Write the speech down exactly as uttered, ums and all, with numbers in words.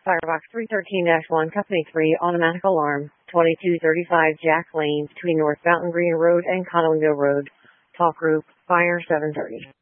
Firebox three thirteen dash one, Company three, automatic alarm, twenty-two thirty-five Jack Lane, between North Fountain Green Road and Conwayville Road. Talk group, fire seven thirty.